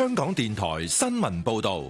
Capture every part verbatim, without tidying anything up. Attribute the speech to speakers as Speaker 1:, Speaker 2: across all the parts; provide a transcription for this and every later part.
Speaker 1: 香港電台新聞報道。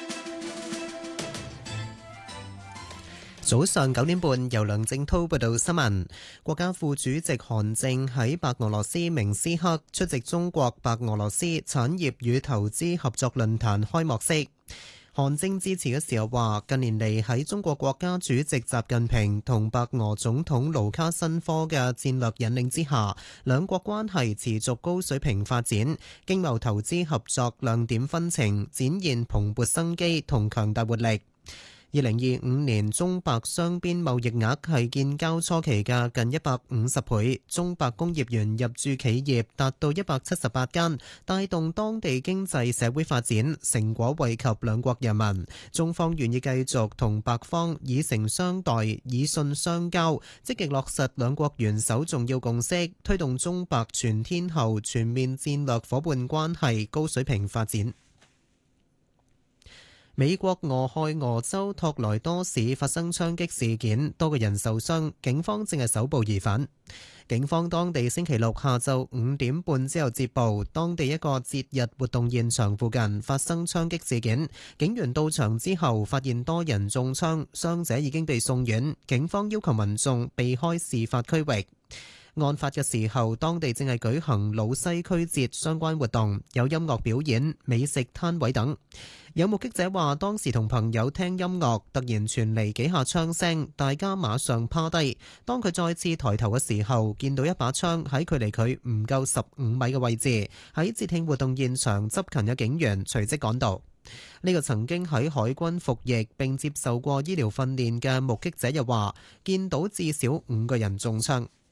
Speaker 2: 早上九點半，由梁正濤報道新聞。國家副主席韓正喺白俄羅斯明斯克出席中國白俄羅斯產業與投資合作論壇開幕式。韓正致辭嘅時候話，近年嚟喺中國國家主席習近平同白俄總統盧卡申科嘅戰略引領之下，兩國關係持續高水平發展，經貿投資合作亮點紛呈，展現蓬勃生機同強大活力。二零二五年中白雙邊貿易額係建交初期嘅近一百五十倍，中白工業園入駐企業達到一百七十八間，帶動當地經濟社會發展，成果惠及兩國人民。中方願意繼續同白方以誠相待，以信相交，積極落實兩國元首重要共識，推動中白全天候全面戰略夥伴關係高水平發展。美國俄亥俄州托萊多市發生槍擊事件，多個人受傷，警方正係搜捕疑犯。警方當地星期六下晝五點半之後接報，當地一個節日活動現場附近發生槍擊事件。警員到場之後發現多人中槍，傷者已經被送院。警方要求民眾避開事發區域。案發嘅時候，當地正係舉行老西區節相關活動，有音樂表演、美食攤位等。有目擊者話，當時同朋友聽音樂，突然傳嚟幾下槍聲，大家馬上趴低。當佢再次抬頭嘅時候，見到一把槍喺距離佢唔夠十五米嘅位置。喺節慶活動現場執勤嘅警員隨即趕到。呢個曾經喺海軍服役並接受過醫療訓練嘅目擊者又話，見到至少五個人中槍。